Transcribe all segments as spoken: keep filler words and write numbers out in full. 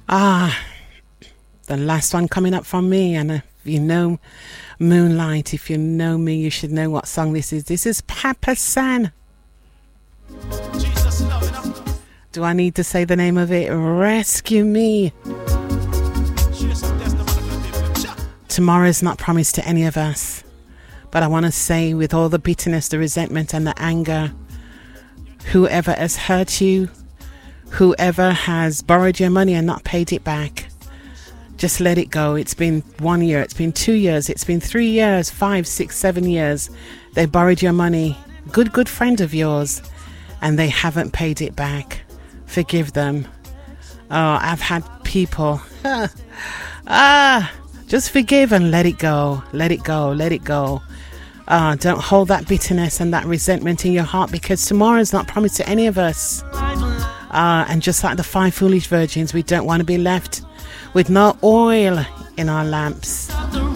Ah, the last one coming up from me. And if you know Moonlight, if you know me, you should know what song this is. This is Papa San. Do I need to say the name of it? Rescue Me. Tomorrow's not promised to any of us. But I want to say, with all the bitterness, the resentment and the anger, whoever has hurt you, whoever has borrowed your money and not paid it back, just let it go. It's been one year, it's been two years, it's been three years, five, six, seven years. They borrowed your money, good, good friend of yours, and they haven't paid it back. Forgive them. Oh, I've had people. ah, just forgive and let it go. Let it go. Let it go. Ah, don't hold that bitterness and that resentment in your heart, because tomorrow is not promised to any of us. Ah, and just like the five foolish virgins, we don't want to be left with no oil in our lamps.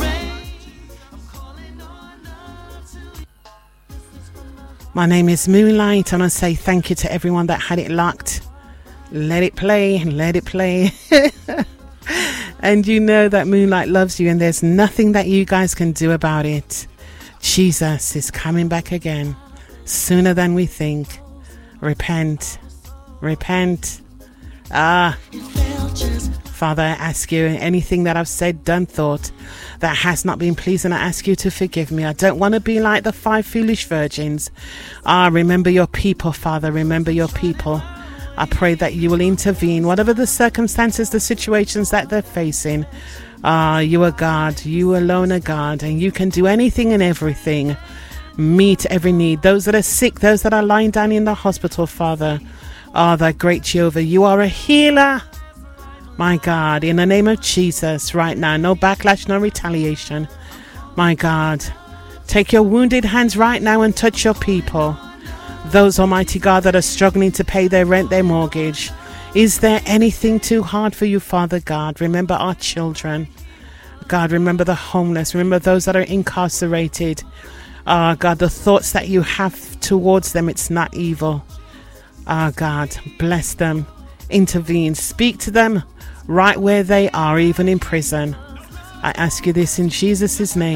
My name is Moonlight, and I say thank you to everyone that had it locked. Let it play, let it play. And you know that Moonlight loves you, and there's nothing that you guys can do about it. Jesus is coming back again, sooner than we think. Repent, repent. Ah, Father, I ask you, anything that I've said, done, thought that has not been pleasing, I ask you to forgive me. I don't want to be like the five foolish virgins. Ah, remember your people, Father, remember your people. I pray that you will intervene, whatever the circumstances, the situations that they're facing. Ah, you are God, you alone are God, and you can do anything and everything. Meet every need. Those that are sick, those that are lying down in the hospital, Father. Ah, that great Jehovah, you are a healer. My God, in the name of Jesus, right now, no backlash, no retaliation. My God, take your wounded hands right now and touch your people. Those, Almighty God, that are struggling to pay their rent, their mortgage. Is there anything too hard for you, Father God? Remember our children. God, remember the homeless. Remember those that are incarcerated. Ah, God, the thoughts that you have towards them, it's not evil. Ah, God, bless them. Intervene. Speak to them right where they are, even in prison. I ask you this in Jesus' name.